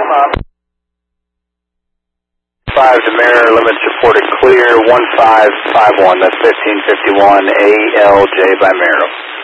5 to mirror, limits reported clear, 1551, that's 1551 ALJ by Merrill.